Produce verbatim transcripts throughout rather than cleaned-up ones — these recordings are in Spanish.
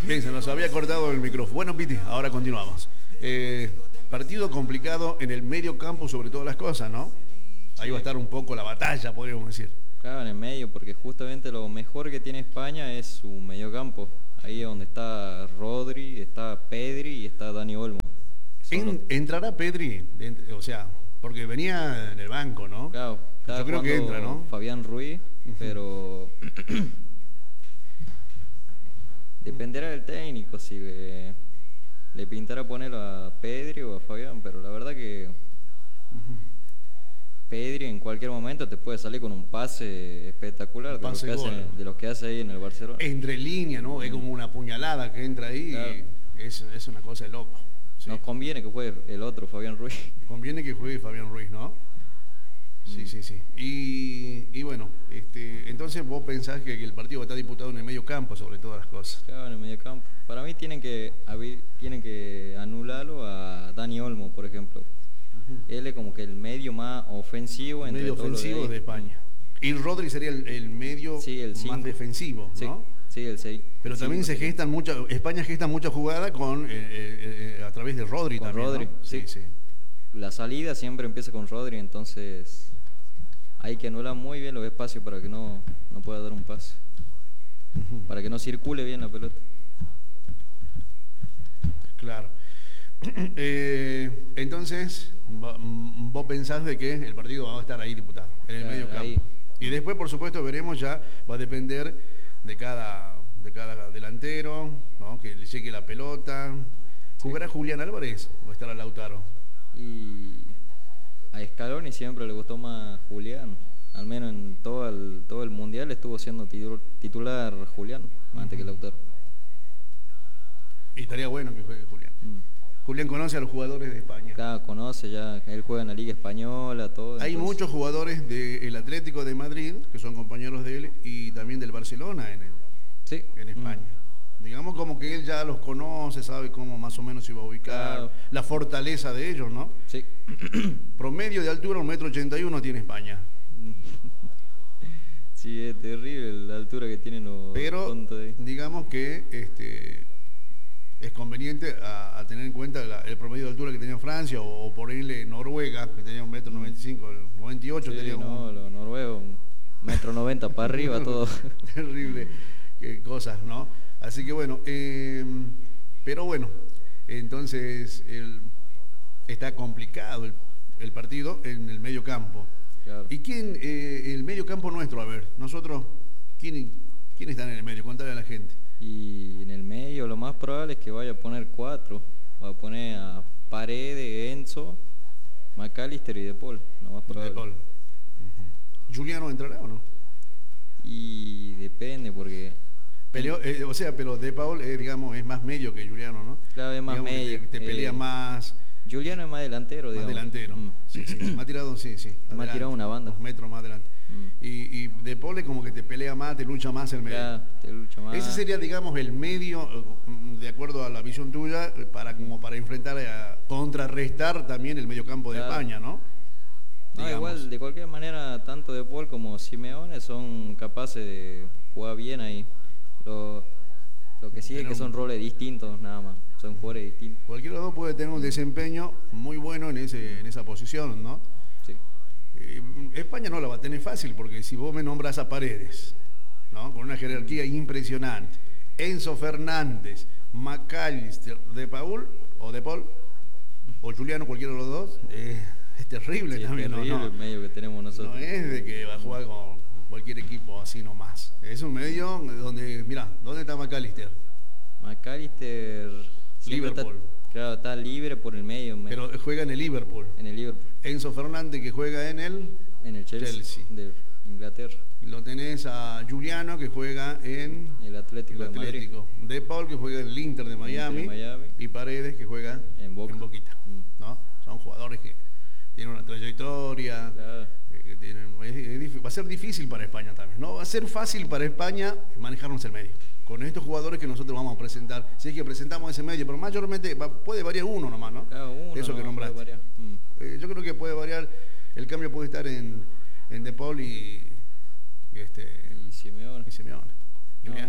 Bien, se nos había cortado el micrófono. Bueno, Piti, ahora continuamos. Eh, partido complicado en el medio campo sobre todas las cosas, ¿no? Ahí Sí. va a estar un poco la batalla, podríamos decir. Claro, en el medio, porque justamente lo mejor que tiene España es su mediocampo. Ahí es donde está Rodri, está Pedri y está Dani Olmo. Son los- En- ¿Entrará Pedri? En- o sea, porque venía en el banco, ¿no? Claro, estaba Yo creo que jugando entra, ¿no? Fabián Ruiz, pero dependerá del técnico si le, le pintará ponerlo a Pedri o a Fabián, pero la verdad que Pedri en cualquier momento te puede salir con un pase espectacular Un de, pase lo que gol. hace, de los que hace ahí en el Barcelona. Entre línea, ¿no? Es como una puñalada que entra ahí Claro. y es, es una cosa de loco. Sí. Nos conviene que juegue el otro, Fabián Ruiz. Conviene que juegue Fabián Ruiz, ¿no? Sí, sí, sí. Y, y bueno, este, entonces vos pensás que, que el partido va a estar disputado en el medio campo sobre todas las cosas. Claro, en el mediocampo. Para mí tienen que, habi- tienen que anularlo a Dani Olmo, por ejemplo. Él es como que el medio más ofensivo entre Medio todos los ofensivo ahí. de España. Y Rodri sería el, el medio Sí, el más cinco. defensivo, Sí, ¿no? sí, el seis. Pero el también cinco se sería. gestan muchas, España gesta mucha jugada con eh, eh, eh, a través de Rodri Con también, Rodri, ¿no? Sí, sí. sí. La salida siempre empieza con Rodri, entonces hay que anular muy bien los espacios para que no, no pueda dar un pase. Para que no circule bien la pelota. Claro. Eh, entonces, va- mm, vos pensás de que el partido va a estar ahí disputado, en el Claro, medio campo. ahí. Y después, por supuesto, veremos ya, va a depender de cada, de cada delantero, ¿no? Que le llegue la pelota. ¿Jugará Julián Álvarez o estará Lautaro? Y a Scaloni siempre le gustó más Julián. Al menos en todo el, todo el mundial estuvo siendo titu- titular Julián, antes que Lautaro. Y estaría bueno que juegue Julián. Mm. Julián conoce a los jugadores de España. Claro, conoce ya, él juega en la Liga Española, todo. Hay entonces- muchos jugadores del Atlético de Madrid, que son compañeros de él, y también del Barcelona en, el, Sí. en España. Digamos como que él ya los conoce, sabe cómo más o menos se va a ubicar, Claro. la fortaleza de ellos, ¿no? Mm, sí. Promedio de altura, un metro ochenta y uno tiene España. Sí, es terrible la altura que tienen los Pero tontos de ahí. digamos que este, es conveniente a, a tener en cuenta la- el promedio de altura que tenía Francia o, o por ejemplo Noruega, que tenía un metro noventa y cinco, noventa y ocho Sí, tenía un... no, los noruegos, metro noventa para arriba, todo. Terrible qué cosas, ¿no? Así que bueno, eh, pero bueno, entonces el- está complicado el, el partido en el medio campo. Claro. ¿Y quién, eh, el medio campo nuestro, a ver, nosotros, ¿quién, quién están en el medio? Contale a la gente. Y en el medio lo más probable es que vaya a poner cuatro. Va a poner a Paredes, Enzo, McAllister y De Paul. Lo más probable. De Paul. Ujú. ¿Juliano entrará o no? Y depende porque... Peleó, eh, o sea, pero De Paul, eh, digamos, es más medio que Juliano, ¿no? Claro, es más Digamos que medio. Te, te pelea eh, más, Juliano es más delantero, más digamos. delantero. Mm. Sí, sí, me ha tirado, sí, sí. Me ha adelante, tirado una banda. Dos metros más adelante. Mm. Y, y De Paul es como que te pelea más, te lucha más el medio. Claro, te lucha más. Ese sería, digamos, el medio, eh, de acuerdo a la visión tuya, para como para enfrentar, a contrarrestar también el mediocampo de Claro. España, ¿no? No, Digamos. igual, de cualquier manera, tanto De Paul como Simeone son capaces de jugar bien ahí. Lo, lo que sí es Pero- que son roles distintos, nada más. Son jugadores distintos. Cualquiera de los dos puede tener un desempeño muy bueno en, ese, en esa posición, ¿no? Sí. Eh, España no la va a tener fácil porque si vos me nombras a Paredes, ¿no? Con una jerarquía impresionante, Enzo Fernández, McAllister, De Paul o De Paul o Juliano, cualquiera de los dos, eh, es terrible Sí, es también, ¿no? terrible No, el medio que tenemos nosotros. no es de que va a jugar con cualquier equipo así nomás. Es un medio donde, mira, ¿dónde está McAllister? McAllister siempre Liverpool. Está, claro, está libre por el medio, me- Pero juega en el Liverpool. en el Liverpool, Enzo Fernández que juega en el... en el Chelsea, Chelsea. de Inglaterra, Lo tenés a Juliano que juega en el Atlético el de Madrid. Atlético. De Paul que juega en el Inter de Miami, Inter de Miami. y Paredes que juega En Boca. Boquita. Mm. ¿No? Son jugadores que tienen una trayectoria, Claro. eh, que tienen, es- es dif- va a ser difícil para España también. No va a ser fácil para España manejarnos el medio. Con estos jugadores que nosotros vamos a presentar, si es que presentamos ese medio, pero mayormente va- puede variar uno nomás, ¿no? Claro, uno De eso que nomás puede nombraste. variar. Mm. Eh, yo creo que puede variar, el cambio puede estar en, en De Paul y, y este, Y Simeone. y Simeone. No. Julián.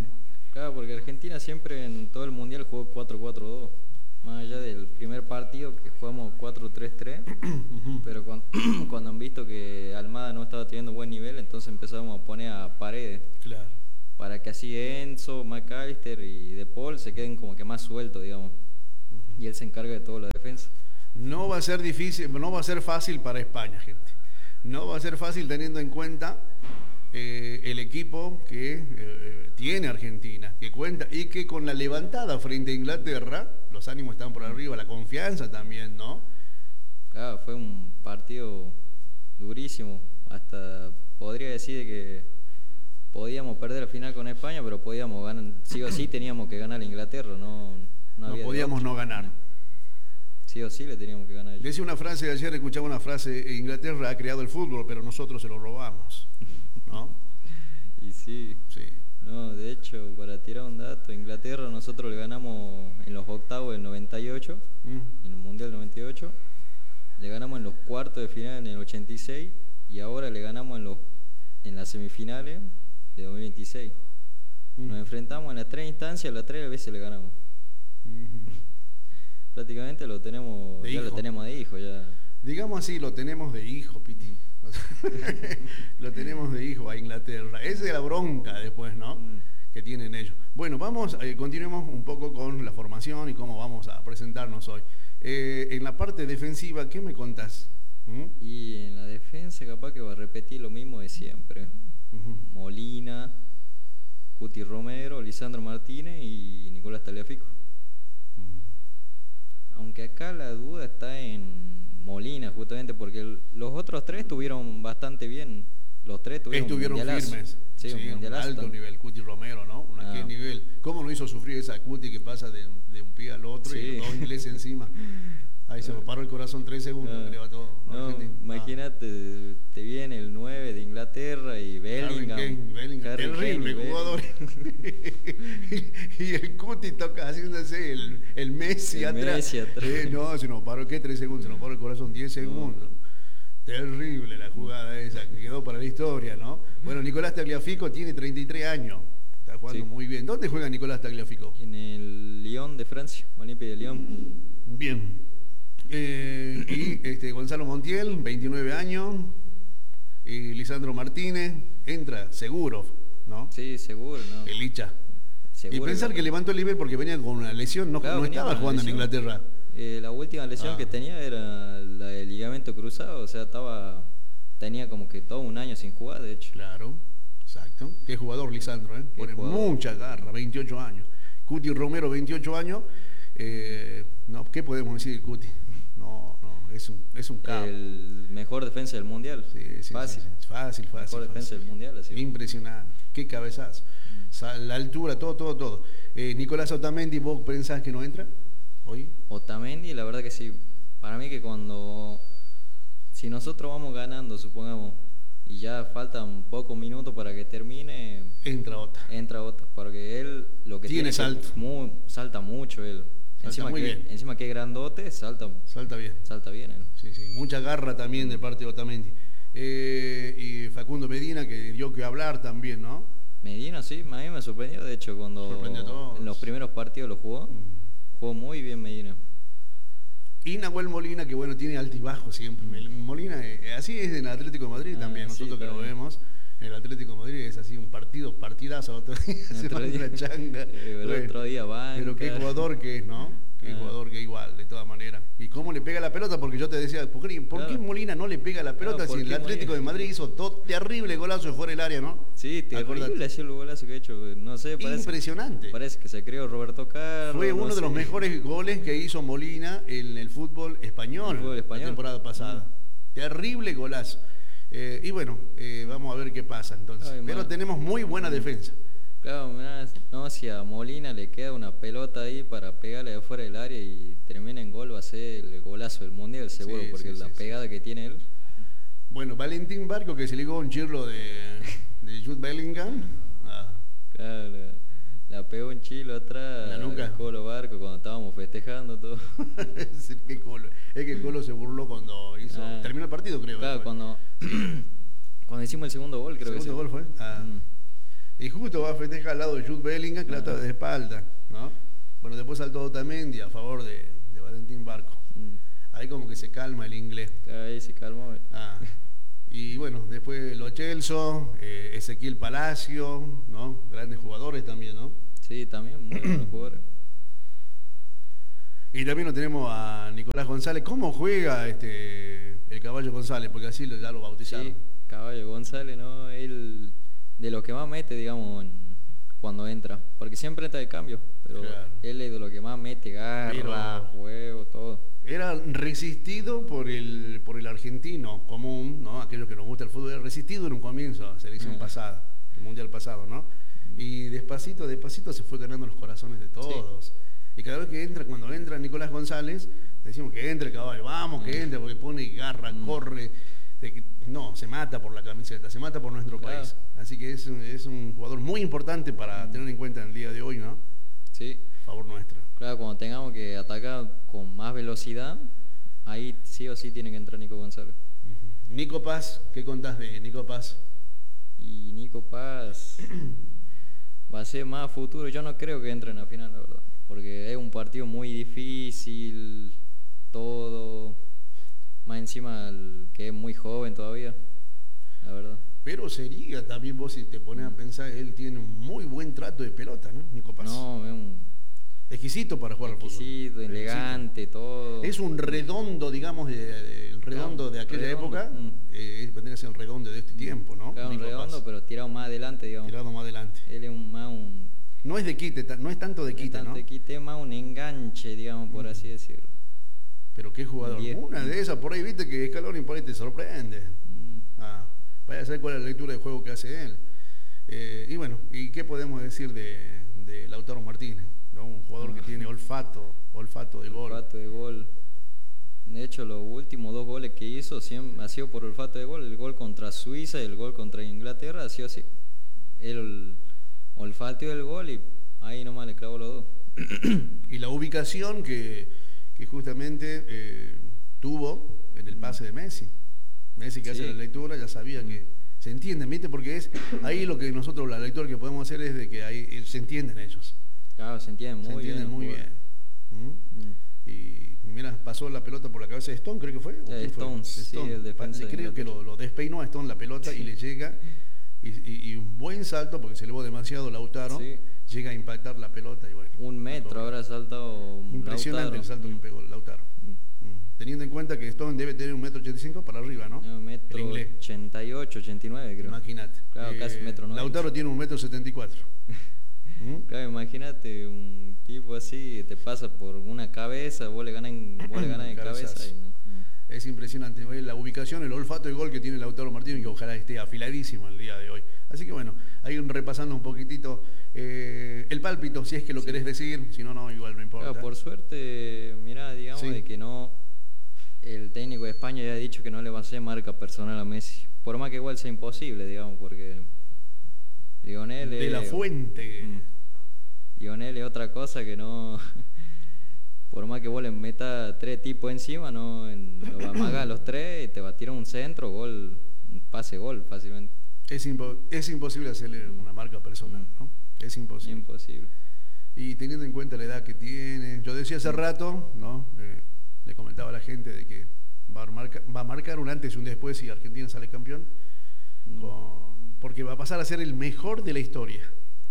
Claro, porque Argentina siempre en todo el mundial jugó cuatro cuatro dos. Más allá del primer partido que jugamos cuatro tres tres. Pero cuando, cuando han visto que Almada no estaba teniendo buen nivel, entonces empezamos a poner a Paredes. Claro. Para que así Enzo, McAllister y De Paul se queden como que más sueltos, digamos. Y él se encarga de toda la defensa. No va a ser difícil, no va a ser fácil para España, gente. No va a ser fácil teniendo en cuenta eh, el equipo que eh, tiene Argentina, que cuenta y que con la levantada frente a Inglaterra, los ánimos están por arriba, la confianza también, ¿no? Claro, fue un partido durísimo. Hasta podría decir que podíamos perder la final con España, pero podíamos ganar, sí o sí teníamos que ganar a Inglaterra, no, no, no había podíamos no ganar. Sí o sí le teníamos que ganar. Decía una frase de ayer, escuchaba una frase: Inglaterra ha creado el fútbol, pero nosotros se lo robamos, ¿no? Y sí, sí. No, de hecho, para tirar un dato, Inglaterra nosotros le ganamos en los octavos del noventa y ocho, mm. en el Mundial del noventa y ocho, le ganamos en los cuartos de final en el ochenta y seis y ahora le ganamos en, los, en las semifinales de dos mil veintiséis. Mm. Nos enfrentamos en las tres instancias, las tres veces le ganamos. Mm-hmm. Prácticamente lo tenemos, ya lo tenemos de hijo, ya. Digamos así, lo tenemos de hijo, Piti. Lo tenemos de hijo a Inglaterra. Esa es la bronca después, ¿no? Mm. Que tienen ellos. Bueno, vamos, eh, continuemos un poco con la formación y cómo vamos a presentarnos hoy. Eh, en la parte defensiva, ¿qué me contás? ¿Mm? Y en la defensa capaz que va a repetir lo mismo de siempre. Uh-huh. Molina, Cuti Romero, Lisandro Martínez y Nicolás Tagliafico. Aunque acá la duda está en Molina, justamente porque el, los otros tres estuvieron bastante bien. Los tres tuvieron Estuvieron firmes. Sí, sí, un, un alto nivel. Cuti Romero, ¿no? Un ah. nivel. ¿Cómo no hizo sufrir esa Cuti que pasa de, de un pie al otro sí. y los dos ingleses encima? Ahí se me paró el corazón tres segundos, ah. creo, a todo. No, no, imagínate, ah. te viene el nueve de Inglaterra y Bellingham. Kane, Bellingham. Terrible Kane, jugador. y, y el Cuti toca haciéndose el, el Messi el atrás. Messi atrás. Eh, no, se nos paró, ¿qué? tres segundos, se nos paró el corazón diez segundos. No. Terrible la jugada esa, que quedó para la historia, ¿no? Bueno, Nicolás Tagliafico tiene treinta y tres años. Está jugando sí. muy bien. ¿Dónde juega Nicolás Tagliafico? En el Lyon de Francia, Olympique de Lyon. Bien. Eh, y este, Gonzalo Montiel, veintinueve años, y Lisandro Martínez, entra seguro, ¿no? Sí, seguro, ¿no? El Licha. Seguro, y pensar que, que levantó el nivel porque venía con una lesión, no, claro, no estaba jugando en Inglaterra. Eh, la última lesión ah. que tenía era la del ligamento cruzado, o sea, estaba tenía como que todo un año sin jugar, de hecho. Claro, exacto. Qué jugador Lisandro, ¿eh? Pone mucha garra, veintiocho años. Cuti Romero, veintiocho años. Eh, no, ¿qué podemos decir de Cuti? No, no, es un, es un capo. El mejor defensa del mundial. Sí, sí, fácil. Sí, sí. Fácil, fácil. Mejor defensa fácil. del mundial. Así. Impresionante. Qué cabezazo. Mm. La altura, todo, todo, todo. Eh, Nicolás Otamendi, ¿vos pensás que no entra hoy? Otamendi, la verdad que sí. Para mí que cuando... Si nosotros vamos ganando, supongamos, y ya faltan pocos minutos para que termine... Entra Ota. Entra Ota, porque él lo que tiene... Tiene salto. Muy, salta mucho él. Salta encima muy que, bien. Encima que es grandote, salta, salta bien. Salta bien él. Sí, sí. Mucha garra también de parte de Otamendi. Eh, y Facundo Medina, que dio que hablar también, ¿no? Medina, sí, a mí me sorprendió, de hecho, cuando en los primeros partidos lo jugó. Mm. Jugó muy bien Medina. Y Nahuel Molina, que bueno, tiene altibajo siempre. Molina, eh, así es en el Atlético de Madrid ah, también, nosotros sí, que lo vemos. En el Atlético de Madrid es así un partido, partidazo, otro día se manda una changa. El bueno, otro día banca. Pero qué jugador que es, ¿no? Qué ah. jugador que es igual, de todas maneras. ¿Y cómo le pega la pelota? Porque yo te decía, ¿por qué, ¿por qué claro. Molina no le pega la pelota claro, si el Atlético Molina? de Madrid hizo todo terrible golazo de fuera del área, ¿no? Sí, terrible así el golazo que ha hecho, no sé. Parece, impresionante. Parece que se creó Roberto Carlos. Fue uno no de sé. los mejores goles que hizo Molina en el fútbol español, el fútbol español. la temporada pasada. Mm. Terrible golazo. Eh, y bueno, eh, vamos a ver qué pasa entonces. Ay, Pero man. tenemos muy buena defensa. Claro, mirá, no, si a Molina le queda una pelota ahí para pegarle de afuera del área y termina en gol, va a ser el golazo del Mundial seguro, sí, porque sí, la sí, pegada sí. que tiene él. Bueno, Valentín Barco, que se ligó un chirlo de, de Jude Bellingham. Ah. Claro, la, la pegó un chilo atrás. La nuca. El Colo Barco cuando estábamos festejando todo. es, que Colo, es que Colo se burló cuando hizo, ah. terminó el partido, creo. Claro, cuando, cuando hicimos el segundo gol, creo ¿El que segundo sí. gol fue? Ah. Mm. Y justo va a festejar al lado de Jude Bellingham, que la está de espalda, ¿no? Bueno, después saltó Otamendi a favor de, de Valentín Barco. Mm. Ahí como que se calma el inglés. Ahí se calmó. Ah. Y bueno, después Lo Celso, eh, Ezequiel Palacio, ¿no? Grandes jugadores también, ¿no? Sí, también, muy buenos jugadores. Y también lo tenemos a Nicolás González. ¿Cómo juega este el Caballo González? Porque así ya lo bautizaron. Sí, Caballo González, ¿no? Él de lo que más mete, digamos, en, cuando entra. Porque siempre entra de cambio, pero claro, él es de lo que más mete, garra, pero juego, todo. Era resistido por el, por el argentino común, ¿no? Aquellos que nos gusta el fútbol, era resistido en un comienzo, selección uh-huh. pasada, el mundial pasado, ¿no? Y despacito, despacito se fue ganando los corazones de todos. Sí. Y cada vez que entra, cuando entra Nicolás González, decimos que entre el Caballo, vamos, que entre, porque pone garra, uh-huh. corre. De, no, se mata por la camiseta, se mata por nuestro claro. país. Así que es, es un jugador muy importante para uh-huh. tener en cuenta en el día de hoy, ¿no? Sí. A favor nuestro. Claro, cuando tengamos que atacar con más velocidad, ahí sí o sí tiene que entrar Nico González. Uh-huh. Nico Paz, ¿qué contás de Nico Paz? Y Nico Paz va a ser más futuro. Yo no creo que entre en la final, la verdad. Porque es un partido muy difícil, todo. Más encima el que es muy joven todavía, la verdad. Pero sería también, vos si te pones a pensar, él tiene un muy buen trato de pelota, ¿no? Nico Paz. No, es un... exquisito para jugar exquisito, al fútbol. Elegante, exquisito. Todo. Es un redondo, digamos, de, de, el redondo claro, de aquella redondo. época, mm. eh, vendría a ser el redondo de este tiempo, ¿no? Claro, un redondo, Paz. Pero tirado más adelante, digamos. Tirado más adelante. Él es un, más un... No es de quite, no es tanto de quite, ¿no? No es tanto de quite, más un enganche, digamos, por mm. así decirlo. Pero qué jugador. Diez. Una de esas, por ahí viste que Scaloni por ahí te sorprende. Mm. Ah, vaya a saber cuál es la lectura de juego que hace él. Eh, y bueno, ¿y qué podemos decir de, de Lautaro Martínez? ¿No? Un jugador ah. que tiene olfato, olfato de gol. Olfato de gol. De hecho, los últimos dos goles que hizo siempre ha sido por olfato de gol. El gol contra Suiza y el gol contra Inglaterra ha sido así. El olfato del gol y ahí nomás le clavó los dos. Y la ubicación que, que justamente eh, tuvo en el pase de Messi. Messi que sí. hace la lectura ya sabía mm. que se entienden, ¿viste? Porque es ahí lo que nosotros, la lectura que podemos hacer es de que ahí se entienden ellos. Claro, se entienden muy se entienden bien. muy bien. ¿Mm? Mm. Y, y mira, pasó la pelota por la cabeza de Stone, creo que fue. De Stone, sí, Stone. El defensa. Creo que lo, lo despeinó a Stone la pelota sí. y le llega. Y, y, y un buen salto, porque se elevó demasiado Lautaro, sí. llega a impactar la pelota y bueno. Un metro habrá saltado impresionante Lautaro. El salto mm. que pegó Lautaro. Mm. Mm. Teniendo en cuenta que Stone debe tener un metro ochenta y cinco para arriba, ¿no? Un metro ochenta y ocho, ochenta y nueve creo. Imagínate. Claro, eh, casi metro nueve. Lautaro tiene un metro setenta y cuatro. ¿Mm? Claro, imagínate un tipo así, te pasa por una cabeza, vos le ganas en, vos le ganas en cabeza y no. Es impresionante la ubicación, el olfato de gol que tiene Lautaro Martínez, que ojalá esté afiladísimo el día de hoy. Así que bueno, ahí repasando un poquitito eh, el pálpito, si es que lo sí. querés decir, si no, no, igual no importa. Claro, por suerte, mirá, digamos sí. de que no, el técnico de España ya ha dicho que no le va a hacer marca personal a Messi, por más que igual sea imposible, digamos, porque Lionel de es... la Fuente. Lionel es otra cosa que no... Por más que vos le metas tres tipos encima, no en, lo amagas a los tres y te va a tirar un centro, gol, un pase gol fácilmente. Es, impo es imposible hacerle una marca personal, ¿no? Es imposible. Imposible. Y teniendo en cuenta la edad que tiene, yo decía hace rato, ¿no? Eh, le comentaba a la gente de que va a, marca, va a marcar un antes y un después si Argentina sale campeón, mm. con, porque va a pasar a ser el mejor de la historia.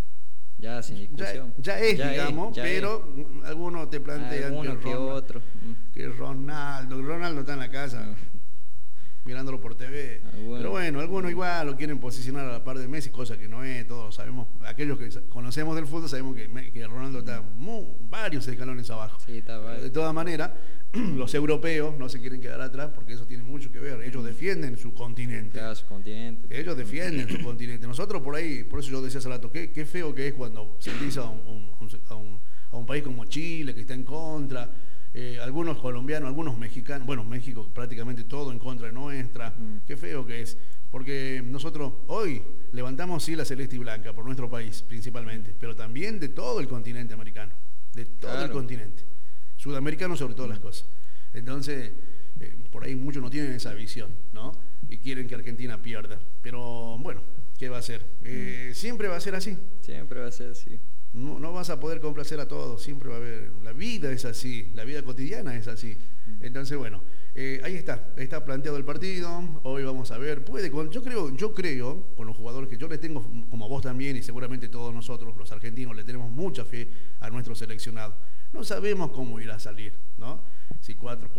Ya sin discusión. Ya, ya es, ya digamos, es, ya pero es. Algunos te plantean Alguno que, que Ronald, otro. que Ronaldo, Ronaldo está en la casa no. mirándolo por T V. Alguno. Pero bueno, algunos igual lo quieren posicionar a la par de Messi, cosa que no es, todos sabemos, aquellos que conocemos del fútbol sabemos que, que Ronaldo está muy, varios escalones abajo. Sí, está vale. De todas maneras, los europeos no se quieren quedar atrás porque eso tiene mucho que ver. Ellos defienden su continente. Claro, su continente. Ellos defienden su continente. Nosotros por ahí, por eso yo decía hace rato, qué, qué feo que es cuando se utiliza a un, un, a, un, a un país como Chile que está en contra, eh, algunos colombianos, algunos mexicanos, bueno, México prácticamente todo en contra de nuestra. Mm. Qué feo que es. Porque nosotros hoy levantamos sí la celeste y blanca por nuestro país principalmente, pero también de todo el continente americano, de todo claro. el continente. Sudamericano sobre todas las cosas. Entonces, eh, por ahí muchos no tienen esa visión, ¿no? Y quieren que Argentina pierda. Pero bueno, ¿qué va a ser? Eh, mm. Siempre va a ser así. Siempre va a ser así. No, no vas a poder complacer a todos, siempre va a haber, la vida es así, la vida cotidiana es así. Entonces, bueno, eh, ahí está, está planteado el partido, hoy vamos a ver, puede, con, yo creo, yo creo, con los jugadores que yo les tengo, como vos también, y seguramente todos nosotros, los argentinos, le tenemos mucha fe a nuestro seleccionado. No sabemos cómo irá a salir, ¿no? Si cuatro